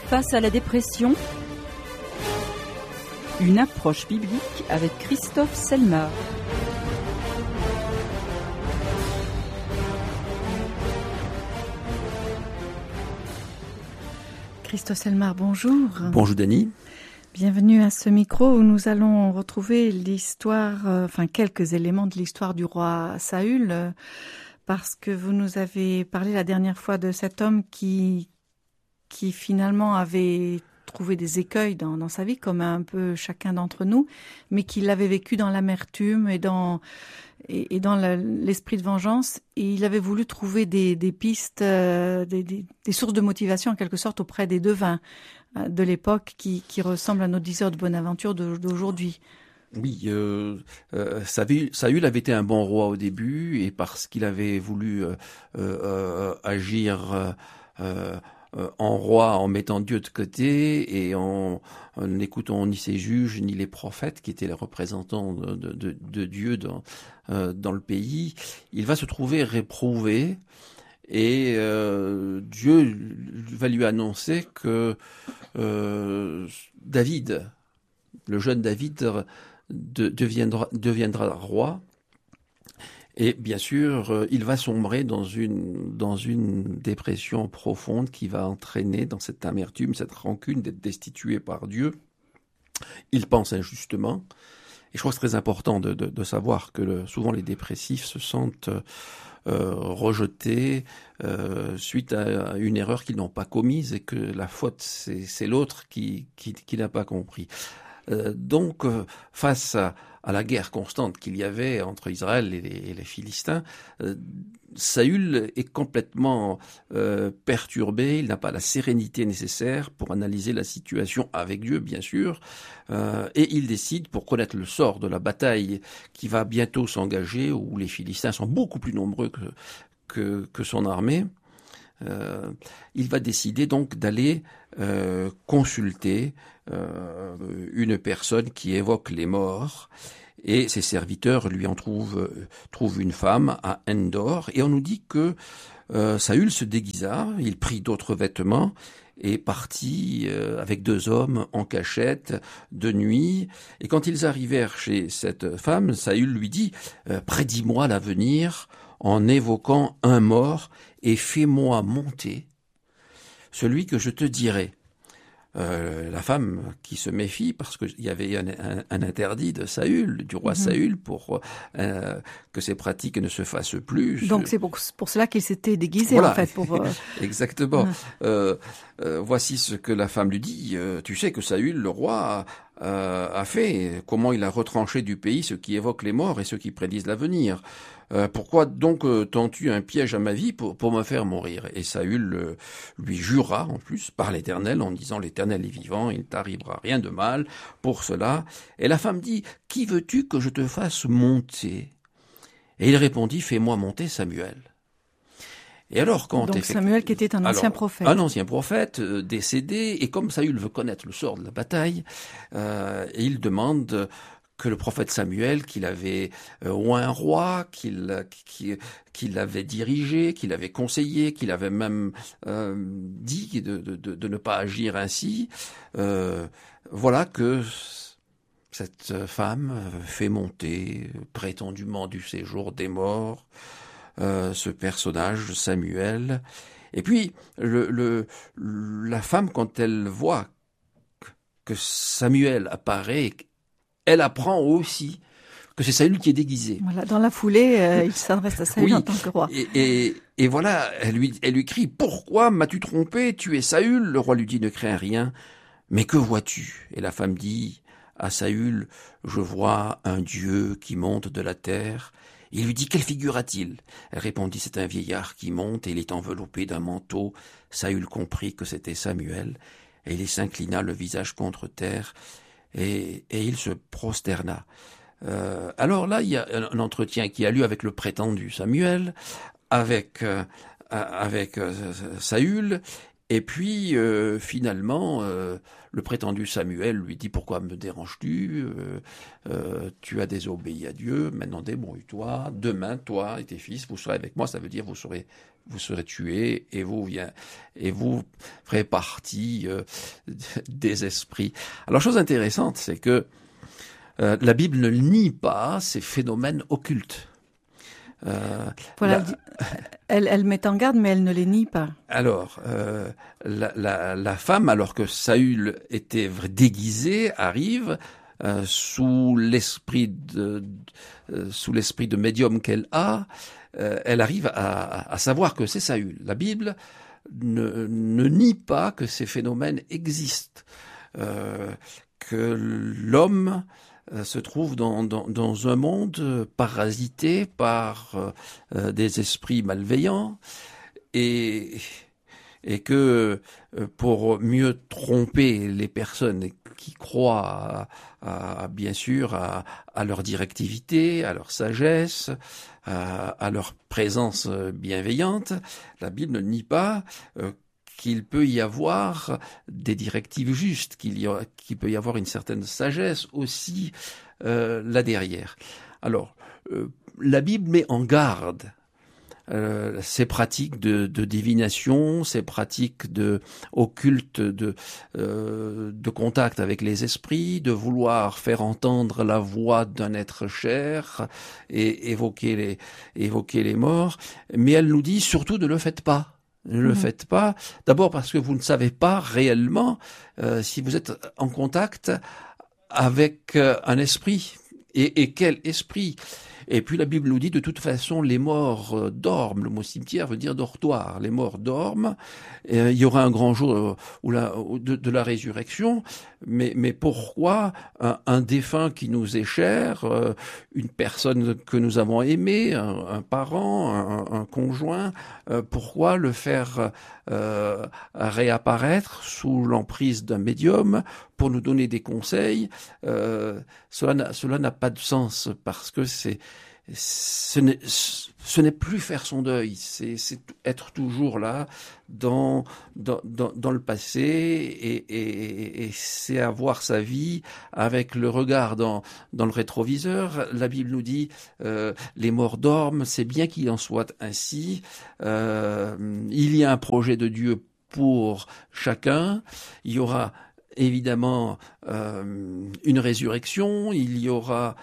Face à la dépression, une approche biblique avec Christophe Selmar. Christophe Selmar, bonjour. Bonjour Dany. Bienvenue à ce micro où nous allons retrouver l'histoire, quelques éléments de l'histoire du roi Saül, parce que vous nous avez parlé la dernière fois de cet homme qui finalement avait trouvé des écueils dans sa vie, comme un peu chacun d'entre nous, mais qui l'avait vécu dans l'amertume et dans l'esprit de vengeance. Et il avait voulu trouver des pistes, des sources de motivation en quelque sorte auprès des devins de l'époque qui ressemblent à nos diseurs de bonne aventure d'aujourd'hui. Oui, Saül avait été un bon roi au début, et parce qu'il avait voulu agir en roi en mettant Dieu de côté et en n'écoutant ni ses juges ni les prophètes qui étaient les représentants de Dieu dans le pays, il va se trouver réprouvé et Dieu va lui annoncer que David, le jeune David, deviendra roi. Et bien sûr, il va sombrer dans une dépression profonde qui va entraîner dans cette amertume, cette rancune d'être destitué par Dieu. Il pense injustement. Et je crois que c'est très important de savoir que souvent les dépressifs se sentent rejetés suite à une erreur qu'ils n'ont pas commise et que la faute, c'est l'autre qui n'a pas compris. Donc, face à la guerre constante qu'il y avait entre Israël et les Philistins, Saül est complètement perturbé, il n'a pas la sérénité nécessaire pour analyser la situation avec Dieu, bien sûr, et il décide, pour connaître le sort de la bataille qui va bientôt s'engager, où les Philistins sont beaucoup plus nombreux que son armée, il va décider donc d'aller consulter une personne qui évoque les morts, et ses serviteurs lui en trouvent une femme à Endor, et on nous dit que Saül se déguisa, il prit d'autres vêtements et partit avec 2 hommes en cachette de nuit. Et quand ils arrivèrent chez cette femme, Saül lui dit « Prédis-moi l'avenir en évoquant un mort et fais-moi monter celui que je te dirai. » La femme qui se méfie, parce qu'il y avait un interdit de Saül, du roi Saül, pour que ces pratiques ne se fassent plus. Donc c'est pour cela qu'il s'était déguisé, voilà. En fait. Exactement. Voici ce que la femme lui dit. Tu sais que Saül, le roi, a fait, comment il a retranché du pays ceux qui évoquent les morts et ceux qui prédisent l'avenir. Pourquoi donc tends-tu un piège à ma vie pour me faire mourir? Et Saül lui jura en plus par l'Éternel en disant l'Éternel est vivant, il ne t'arrivera rien de mal pour cela. Et la femme dit qui veux-tu que je te fasse monter? Et il répondit fais-moi monter Samuel. Et alors donc Samuel qui était un ancien prophète. Un ancien prophète décédé, et comme Saül veut connaître le sort de la bataille, il demande que le prophète Samuel, qu'il avait oint un roi, qu'il avait dirigé, qu'il avait conseillé, qu'il avait même dit de ne pas agir ainsi, voilà que cette femme fait monter prétendument du séjour des morts ce personnage Samuel. Et puis la femme, quand elle voit que Samuel apparaît, elle apprend aussi que c'est Saül qui est déguisé. Voilà, dans la foulée, il s'adresse à Saül en tant que roi. Et voilà, elle lui crie « Pourquoi m'as-tu trompé? Tu es Saül ?» Le roi lui dit « Ne crains rien, mais que vois-tu » Et la femme dit à Saül « Je vois un Dieu qui monte de la terre. » Il lui dit « Quelle figure a-t-il » Elle répondit « C'est un vieillard qui monte et il est enveloppé d'un manteau. » Saül comprit que c'était Samuel et il s'inclina le visage contre terre et il se prosterna. Alors là, il y a un entretien qui a lieu avec le prétendu Samuel, avec Saül, et puis finalement, le prétendu Samuel lui dit « Pourquoi me déranges-tu ? Tu as désobéi à Dieu, maintenant débrouille-toi, demain, toi et tes fils, vous serez avec moi, ça veut dire vous serez vous serez tué et vous ferez partie des esprits. Alors, chose intéressante, c'est que la Bible ne nie pas ces phénomènes occultes. Voilà, elle met en garde, mais elle ne les nie pas. Alors, la femme, alors que Saül était déguisé, arrive sous l'esprit de médium qu'elle a. Elle arrive à savoir que c'est Saül. La Bible ne nie pas que ces phénomènes existent, que l'homme se trouve dans un monde parasité par des esprits malveillants et que pour mieux tromper les personnes qui croient bien sûr à leur directivité, à leur sagesse, à leur présence bienveillante, la Bible ne nie pas qu'il peut y avoir des directives justes, qu'il peut y avoir une certaine sagesse aussi là derrière. Alors, la Bible met en garde ces pratiques de divination, ces pratiques occultes de contact avec les esprits, de vouloir faire entendre la voix d'un être cher et évoquer les morts, mais elle nous dit surtout ne le faites pas. Ne le faites pas, d'abord parce que vous ne savez pas réellement si vous êtes en contact avec un esprit. Et quel esprit? Et puis la Bible nous dit de toute façon les morts dorment. Le mot cimetière veut dire dortoir. Les morts dorment. Il y aura un grand jour de la résurrection. Mais pourquoi un défunt qui nous est cher, une personne que nous avons aimée, un parent, un conjoint, pourquoi le faire réapparaître sous l'emprise d'un médium pour nous donner des conseils? Cela n'a pas de sens parce que ce n'est plus faire son deuil, c'est être toujours là dans le passé et c'est avoir sa vie avec le regard dans le rétroviseur. La Bible nous dit les morts dorment, c'est bien qu'il en soit ainsi. Il y a un projet de Dieu pour chacun. Il y aura évidemment une résurrection, il y aura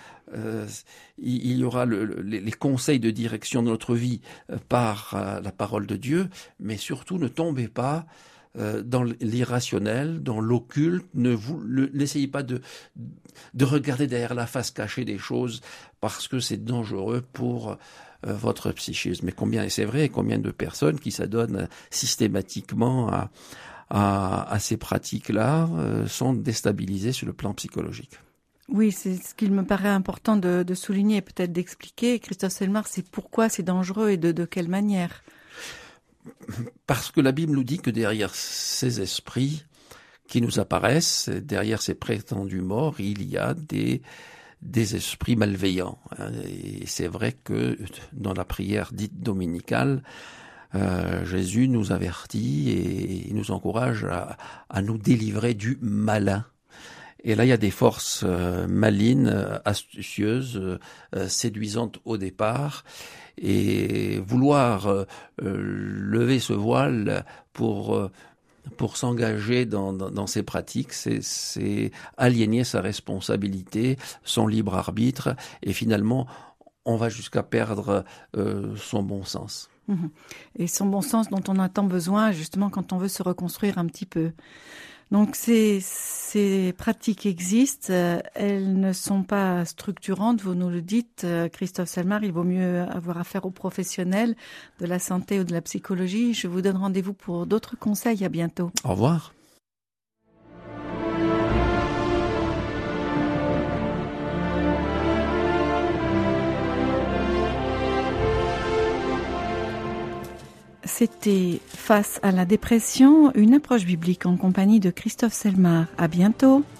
les conseils de direction de notre vie par la parole de Dieu, mais surtout ne tombez pas dans l'irrationnel, dans l'occulte. N'essayez pas de regarder derrière la face cachée des choses parce que c'est dangereux pour votre psychisme. Mais c'est vrai, combien de personnes qui s'adonnent systématiquement à ces pratiques-là sont déstabilisées sur le plan psychologique. Oui, c'est ce qu'il me paraît important de souligner et peut-être d'expliquer. Christophe Selmar, c'est pourquoi c'est dangereux et de quelle manière? Parce que la Bible nous dit que derrière ces esprits qui nous apparaissent, derrière ces prétendus morts, il y a des esprits malveillants. Et c'est vrai que dans la prière dite dominicale, Jésus nous avertit et nous encourage à nous délivrer du malin. Et là, il y a des forces malines, astucieuses, séduisantes au départ. Et vouloir lever ce voile pour s'engager dans ces pratiques, c'est aliéner sa responsabilité, son libre arbitre. Et finalement, on va jusqu'à perdre son bon sens. Et son bon sens dont on a tant besoin, justement, quand on veut se reconstruire un petit peu. Donc ces pratiques existent, elles ne sont pas structurantes, vous nous le dites, Christophe Selmar, il vaut mieux avoir affaire aux professionnels de la santé ou de la psychologie. Je vous donne rendez-vous pour d'autres conseils, à bientôt. Au revoir. C'était Face à la dépression, une approche biblique en compagnie de Christophe Selmar. À bientôt.